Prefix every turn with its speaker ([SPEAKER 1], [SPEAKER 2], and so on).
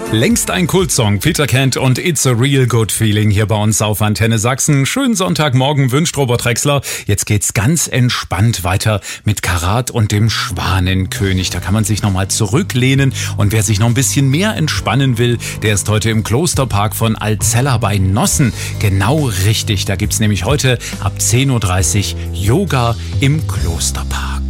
[SPEAKER 1] Längst ein Kultsong, Peter Kent und It's a Real Good Feeling hier bei uns auf Antenne Sachsen. Schönen Sonntagmorgen wünscht Robert Drexler. Jetzt geht's ganz entspannt weiter mit Karat und dem Schwanenkönig. Da kann man sich nochmal zurücklehnen und wer sich noch ein bisschen mehr entspannen will, der ist heute im Klosterpark von Alzella bei Nossen. Genau richtig, da gibt's nämlich heute ab 10.30 Uhr Yoga im Klosterpark.